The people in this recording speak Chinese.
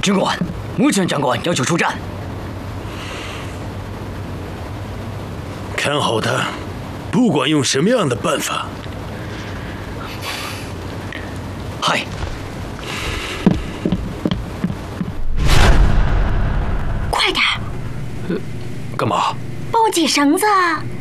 军官，目前长官要求出战。 看好他，不管用什么样的办法。 嗨。 快点！ 干嘛？ 帮我解绳子啊！